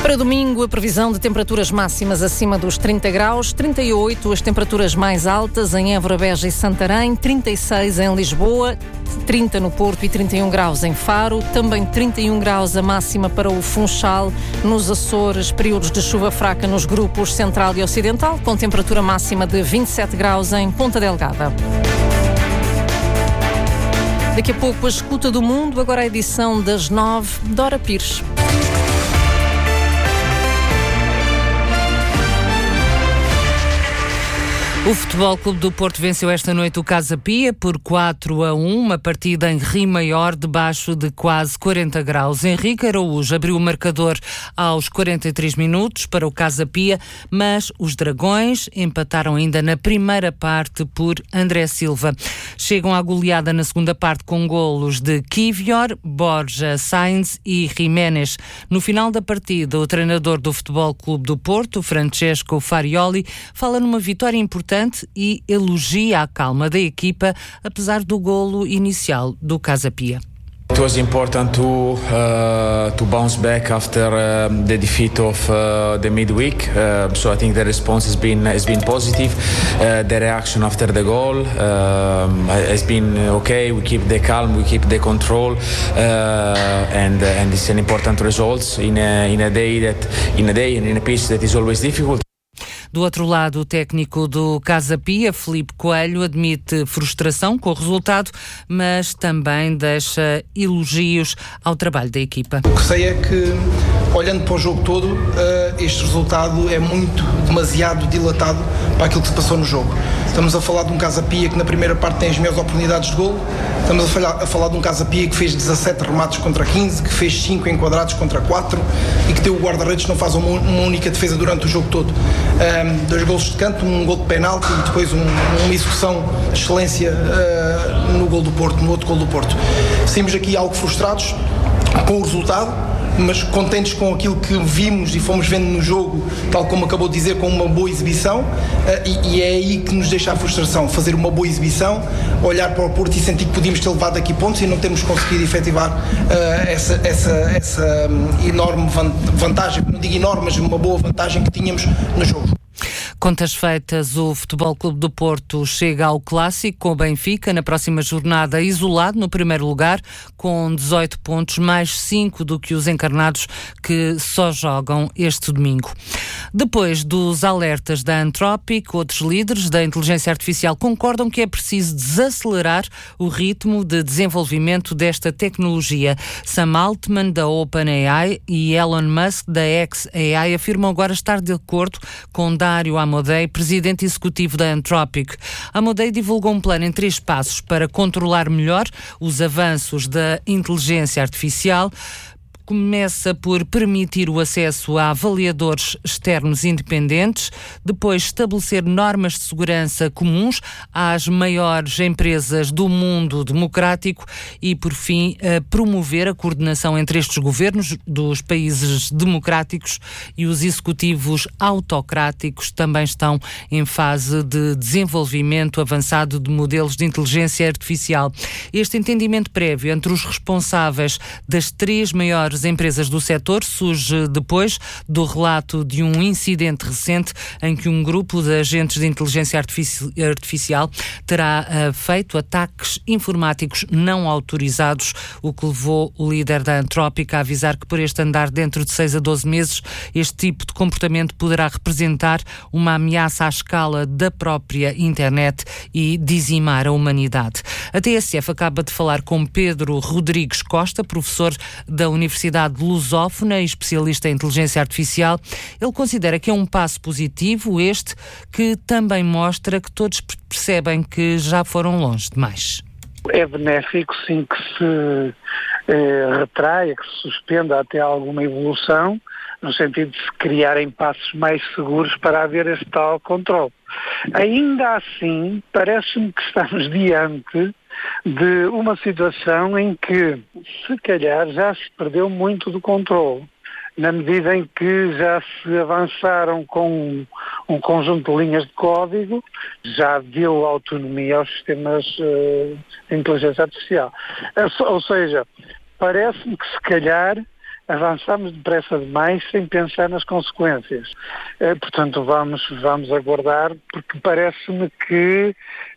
Para domingo, a previsão de temperaturas máximas acima dos 30 graus, 38 as temperaturas mais altas em Évora, Beja e Santarém, 36 em Lisboa, 30 no Porto e 31 graus em Faro, também 31 graus a máxima para o Funchal, nos Açores, períodos de chuva fraca nos grupos Central e Ocidental, com temperatura máxima de 27 graus em Ponta Delgada. Daqui a pouco a escuta do mundo, agora a edição das 9, Dora Pires. O Futebol Clube do Porto venceu esta noite o Casa Pia por 4-1, uma partida em Rio Maior, debaixo de quase 40 graus. Henrique Araújo abriu o marcador aos 43 minutos para o Casa Pia, mas os Dragões empataram ainda na primeira parte por André Silva. Chegam à goleada na segunda parte com golos de Kivior, Borja, Sainz e Jiménez. No final da partida, o treinador do Futebol Clube do Porto, Francesco Farioli, fala numa vitória importante e elogia a calma da equipa, apesar do golo inicial do Casa Pia. It was important to bounce back after the defeat of the midweek. So I think the response has been positive. The reaction after the goal has been okay. We keep the calm, we keep the control, and it's an important result in a day and in a pitch that is always difficult. Do outro lado, o técnico do Casa Pia, Filipe Coelho, admite frustração com o resultado, mas também deixa elogios ao trabalho da equipa. O que sei é que, olhando para o jogo todo, este resultado é demasiado dilatado para aquilo que se passou no jogo. Estamos a falar de um Casa Pia que na primeira parte tem as melhores oportunidades de golo. Estamos a falar de um Casa Pia que fez 17 remates contra 15, que fez 5 enquadrados contra 4 e que tem o guarda-redes que não faz uma única defesa durante o jogo todo. 2 golos de canto, um gol de penalti e depois uma execução de excelência no gol do Porto, no outro gol do Porto. Saímos aqui algo frustrados com o resultado, mas contentes com aquilo que vimos e fomos vendo no jogo, tal como acabou de dizer, com uma boa exibição, e é aí que nos deixa a frustração, fazer uma boa exibição, olhar para o Porto e sentir que podíamos ter levado aqui pontos e não termos conseguido efetivar essa enorme vantagem, não digo enorme, mas uma boa vantagem que tínhamos no jogo. Contas feitas, o Futebol Clube do Porto chega ao Clássico com o Benfica na próxima jornada, isolado no primeiro lugar, com 18 pontos, mais 5 do que os encarnados que só jogam este domingo. Depois dos alertas da Anthropic, outros líderes da inteligência artificial concordam que é preciso desacelerar o ritmo de desenvolvimento desta tecnologia. Sam Altman, da OpenAI, e Elon Musk, da xAI, afirmam agora estar de acordo com Dario Amodei, presidente executivo da Anthropic. Amodei divulgou um plano em 3 passos para controlar melhor os avanços da inteligência artificial. Começa por permitir o acesso a avaliadores externos independentes, depois estabelecer normas de segurança comuns às maiores empresas do mundo democrático e, por fim, promover a coordenação entre estes governos dos países democráticos e os executivos autocráticos também estão em fase de desenvolvimento avançado de modelos de inteligência artificial. Este entendimento prévio entre os responsáveis das 3 maiores empresas do setor surge depois do relato de um incidente recente em que um grupo de agentes de inteligência artificial terá feito ataques informáticos não autorizados, o que levou o líder da Anthropic a avisar que por este andar dentro de 6 a 12 meses este tipo de comportamento poderá representar uma ameaça à escala da própria internet e dizimar a humanidade. A TSF acaba de falar com Pedro Rodrigues Costa, professor da Universidade Lusófona e especialista em inteligência artificial. Ele considera que é um passo positivo este, que também mostra que todos percebem que já foram longe demais. É benéfico, sim, que se retraia, que se suspenda até alguma evolução, no sentido de se criarem passos mais seguros para haver este tal controle. Ainda assim, parece-me que estamos diante de uma situação em que, se calhar, já se perdeu muito do controle, na medida em que já se avançaram com um conjunto de linhas de código, já deu autonomia aos sistemas de inteligência artificial. Ou seja, parece-me que, se calhar, avançamos depressa demais sem pensar nas consequências. Portanto, vamos aguardar, porque parece-me que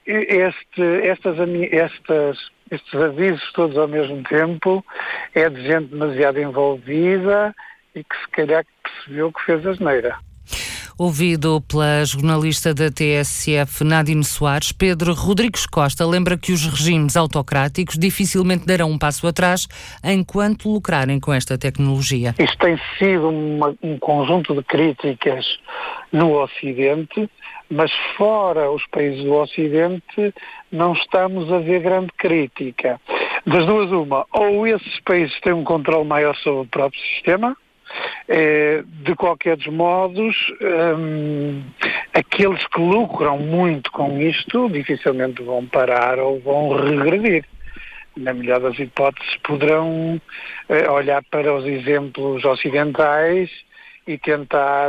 estes avisos todos ao mesmo tempo é de gente demasiado envolvida e que se calhar percebeu que fez asneira. Ouvido pela jornalista da TSF, Nadine Soares, Pedro Rodrigues Costa lembra que os regimes autocráticos dificilmente darão um passo atrás enquanto lucrarem com esta tecnologia. Isto tem sido um conjunto de críticas no Ocidente, mas fora os países do Ocidente não estamos a ver grande crítica. Das duas uma, ou esses países têm um controle maior sobre o próprio sistema. De qualquer dos modos, aqueles que lucram muito com isto dificilmente vão parar ou vão regredir. Na melhor das hipóteses, poderão olhar para os exemplos ocidentais e tentar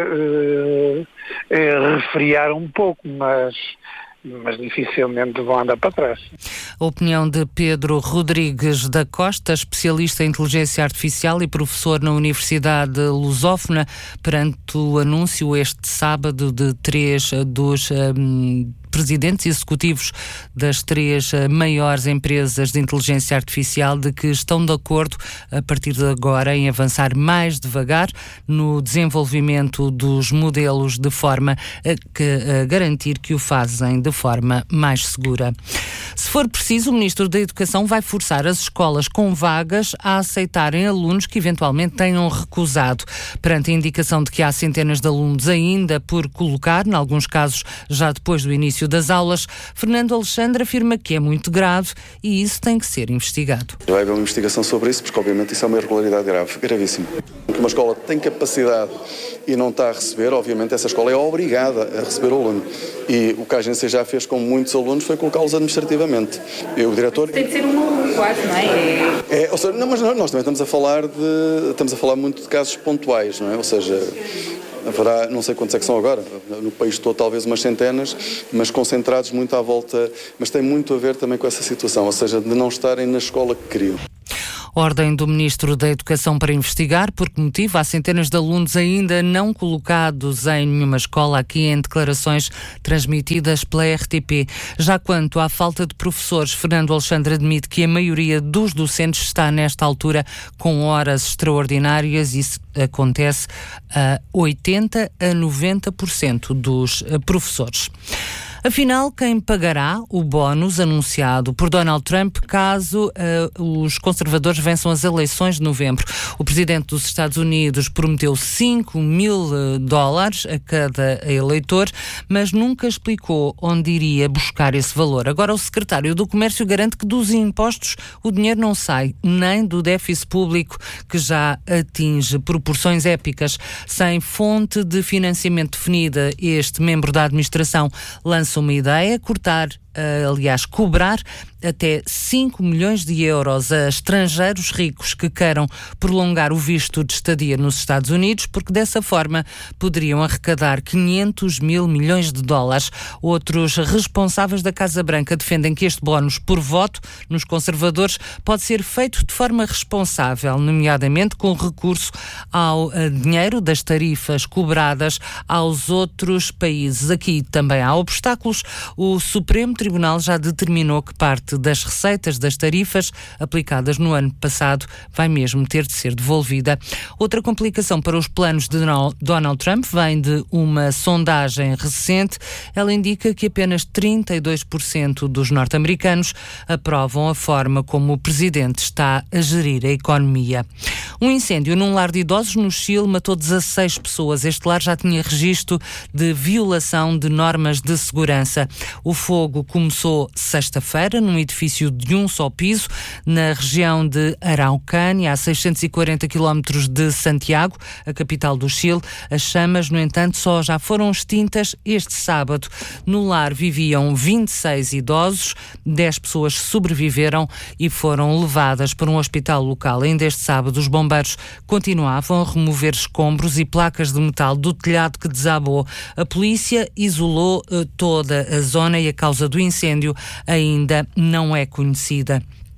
refriar um pouco, mas dificilmente vão andar para trás. A opinião de Pedro Rodrigues da Costa, especialista em inteligência artificial e professor na Universidade Lusófona, perante o anúncio este sábado de 3 dos presidentes executivos das 3 maiores empresas de inteligência artificial de que estão de acordo, a partir de agora, em avançar mais devagar no desenvolvimento dos modelos de forma a garantir que o fazem de forma mais segura. Se for preciso, o Ministro da Educação vai forçar as escolas com vagas a aceitarem alunos que eventualmente tenham recusado. Perante a indicação de que há centenas de alunos ainda por colocar, em alguns casos já depois do início das aulas, Fernando Alexandre afirma que é muito grave e isso tem que ser investigado. Vai haver uma investigação sobre isso, porque obviamente isso é uma irregularidade gravíssima. Uma escola tem capacidade e não está a receber, obviamente essa escola é obrigada a receber o aluno. E o que a agência já fez com muitos alunos foi colocá-los administrativamente. O diretor... Tem de ser um aluno quase, não é? Ou seja, não, mas nós também estamos a falar muito de casos pontuais, não é? Ou seja... Haverá, não sei quantos é que são agora, no país todo talvez umas centenas, mas concentrados muito à volta, mas tem muito a ver também com essa situação, ou seja, de não estarem na escola que queriam. Ordem do Ministro da Educação para investigar por que motivo há centenas de alunos ainda não colocados em nenhuma escola, aqui em declarações transmitidas pela RTP. Já quanto à falta de professores, Fernando Alexandre admite que a maioria dos docentes está nesta altura com horas extraordinárias e isso acontece a 80% a 90% dos professores. Afinal, quem pagará o bónus anunciado por Donald Trump caso os conservadores vençam as eleições de novembro? O presidente dos Estados Unidos prometeu $5.000 a cada eleitor, mas nunca explicou onde iria buscar esse valor. Agora, o secretário do Comércio garante que dos impostos o dinheiro não sai, nem do déficit público, que já atinge proporções épicas. Sem fonte de financiamento definida, este membro da administração lança uma ideia: cobrar até 5 milhões de euros a estrangeiros ricos que queiram prolongar o visto de estadia nos Estados Unidos, porque dessa forma poderiam arrecadar 500 mil milhões de dólares. Outros responsáveis da Casa Branca defendem que este bónus por voto nos conservadores pode ser feito de forma responsável, nomeadamente com recurso ao dinheiro das tarifas cobradas aos outros países. Aqui também há obstáculos. O Supremo Tribunal já determinou que parte das receitas das tarifas aplicadas no ano passado vai mesmo ter de ser devolvida. Outra complicação para os planos de Donald Trump vem de uma sondagem recente. Ela indica que apenas 32% dos norte-americanos aprovam a forma como o presidente está a gerir a economia. Um incêndio num lar de idosos no Chile matou 16 pessoas. Este lar já tinha registro de violação de normas de segurança. O fogo começou sexta-feira num edifício de um só piso na região de Araucânia, a 640 quilómetros de Santiago, a capital do Chile. As chamas, no entanto, só já foram extintas este sábado. No lar viviam 26 idosos, 10 pessoas sobreviveram e foram levadas para um hospital local. Ainda este sábado, os bombeiros continuavam a remover escombros e placas de metal do telhado que desabou. A polícia isolou toda a zona e a causa do incêndio ainda não é conhecida.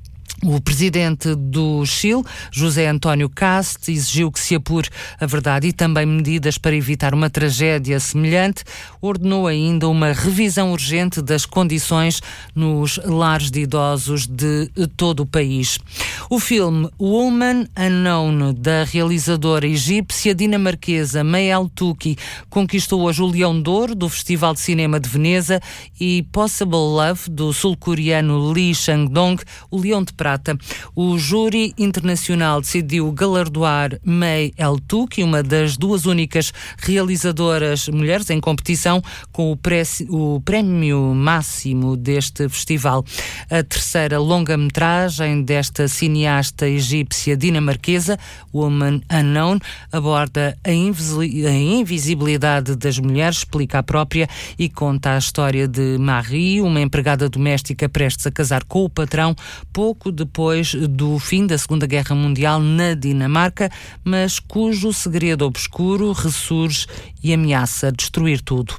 O presidente do Chile, José António Kast, exigiu que se apure a verdade e também medidas para evitar uma tragédia semelhante. Ordenou ainda uma revisão urgente das condições nos lares de idosos de todo o país. O filme Woman Unknown, da realizadora egípcia dinamarquesa May El-Touki, conquistou hoje o Leão de Ouro do Festival de Cinema de Veneza e Possible Love, do sul-coreano Lee Chang-dong, o Leão de Prata. O júri internacional decidiu galardoar May El-Touki, uma das duas únicas realizadoras mulheres em competição, com o prémio máximo deste festival. A terceira longa-metragem desta cineasta egípcia dinamarquesa, Woman Unknown, aborda a invisibilidade das mulheres, explica a própria, e conta a história de Marie, uma empregada doméstica prestes a casar com o patrão, pouco depois do fim da Segunda Guerra Mundial na Dinamarca, mas cujo segredo obscuro ressurge e ameaça destruir tudo.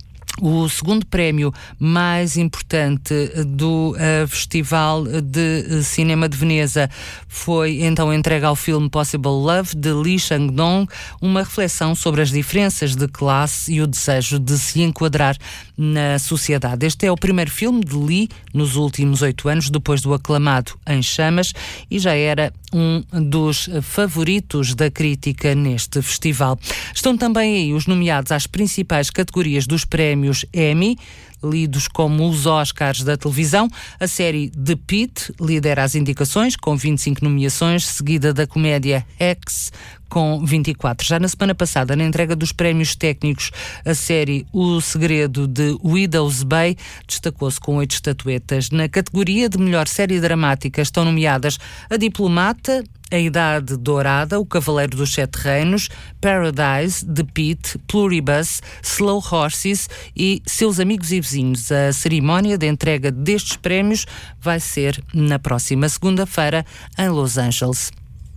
O segundo prémio mais importante do Festival de Cinema de Veneza foi então entregue ao filme Possible Love, de Lee Chang-dong, uma reflexão sobre as diferenças de classe e o desejo de se enquadrar na sociedade. Este é o primeiro filme de Lee nos últimos 8 anos, depois do aclamado Em Chamas, e já era um dos favoritos da crítica neste festival. Estão também aí os nomeados às principais categorias dos prémios Emmy, lidos como os Oscars da televisão. A série The Pitt lidera as indicações, com 25 nomeações, seguida da comédia X, com 24. Já na semana passada, na entrega dos prémios técnicos, a série O Segredo de Widow's Bay destacou-se com 8 estatuetas. Na categoria de melhor série dramática estão nomeadas A Diplomata, A Idade Dourada, O Cavaleiro dos Sete Reinos, Paradise, The Pitt, Pluribus, Slow Horses e Seus Amigos e Vizinhos. A cerimónia de entrega destes prémios vai ser na próxima segunda-feira em Los Angeles.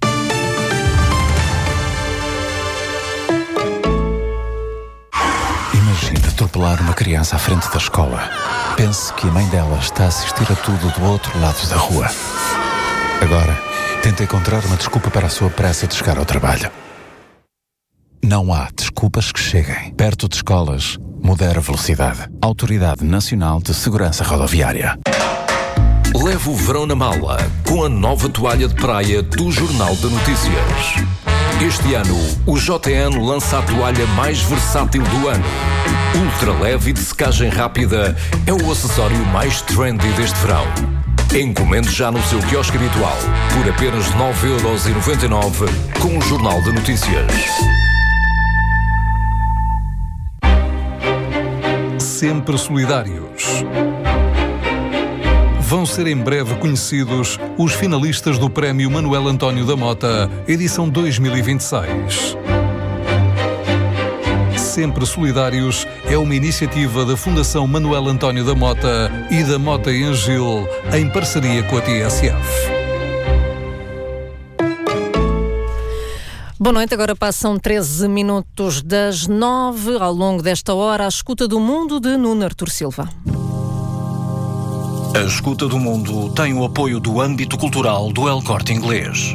Imagine atropelar uma criança à frente da escola. Pense que a mãe dela está a assistir a tudo do outro lado da rua. Agora, tenta encontrar uma desculpa para a sua pressa de chegar ao trabalho. Não há desculpas que cheguem. Perto de escolas, modera a velocidade. Autoridade Nacional de Segurança Rodoviária. Leve o verão na mala com a nova toalha de praia do Jornal de Notícias. Este ano, o JN lança a toalha mais versátil do ano. Ultra leve e de secagem rápida é o acessório mais trendy deste verão. Encomende já no seu quiosque habitual por apenas 9,99€ com o Jornal de Notícias. Sempre solidários. Vão ser em breve conhecidos os finalistas do Prémio Manuel António da Mota, edição 2026. Sempre Solidários é uma iniciativa da Fundação Manuel António da Mota e da Mota e Angil, em parceria com a TSF. Boa noite, agora passam 13 minutos das 9, ao longo desta hora, a escuta do mundo de Nuno Artur Silva. A Escuta do Mundo tem o apoio do âmbito cultural do El Corte Inglês.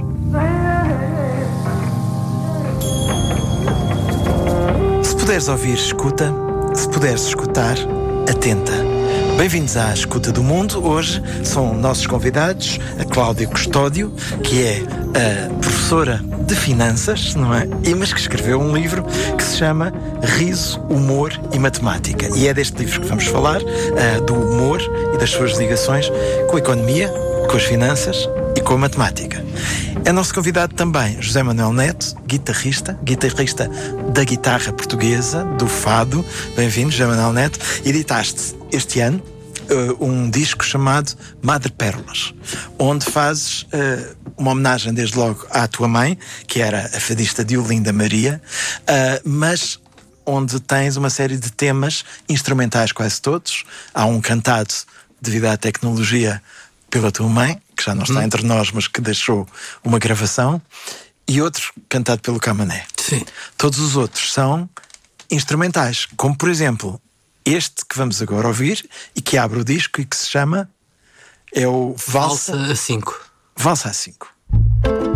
Se puderes ouvir, escuta. Se puderes escutar, atenta. Bem-vindos à Escuta do Mundo. Hoje são nossos convidados a Cláudia Custódio, que é a professora de finanças, não é? Mas que escreveu um livro que se chama Riso, Humor e Matemática. E é deste livro que vamos falar, do humor e das suas ligações com a economia, com as finanças e com a matemática. É nosso convidado também José Manuel Neto, guitarrista da guitarra portuguesa, do fado. Bem-vindo, José Manuel Neto. Editaste este ano um disco chamado Madre Pérolas, onde fazes uma homenagem desde logo à tua mãe, que era a fadista Diolinda Maria, mas onde tens uma série de temas instrumentais quase todos. Há um cantado devido à tecnologia pela tua mãe, que já não está entre nós, mas que deixou uma gravação, e outro cantado pelo Camané. Sim. Todos os outros são instrumentais, como por exemplo este que vamos agora ouvir e que abre o disco e que se chama o Valsa a 5. Valsa a 5.